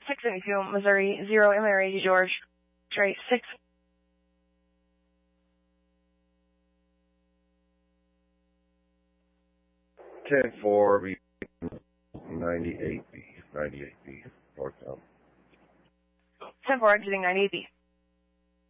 672, Missouri, 0, Emily George, straight 6. Ten four, 98B, northbound. 10-4, exiting 98B.